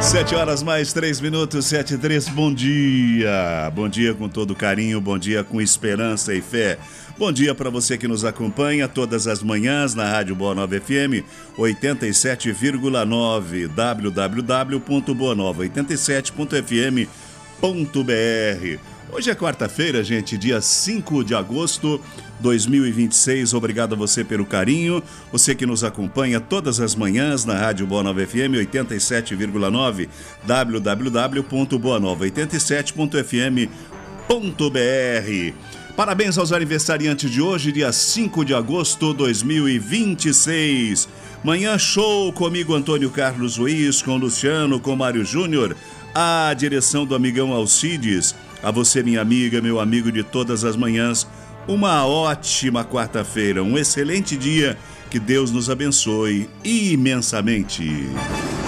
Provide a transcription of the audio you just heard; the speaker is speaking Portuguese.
7 horas mais 3 minutos, 7:03. Bom dia. Bom dia com todo carinho, bom dia com esperança e fé. Bom dia para você que nos acompanha todas as manhãs na Rádio Boa Nova FM 87,9, www.boanova87.fm.br. Hoje é quarta-feira, gente, dia 5 de agosto de 2026. Obrigado a você pelo carinho. Você que nos acompanha todas as manhãs na Rádio Boa Nova FM 87,9, www.boanova87.fm.br. Parabéns aos aniversariantes de hoje, dia 5 de agosto de 2026. Manhã show comigo, Antônio Carlos Luiz, com Luciano, com Mário Júnior. A direção do amigão Alcides. A você, minha amiga, meu amigo de todas as manhãs, uma ótima quarta-feira, um excelente dia, que Deus nos abençoe imensamente.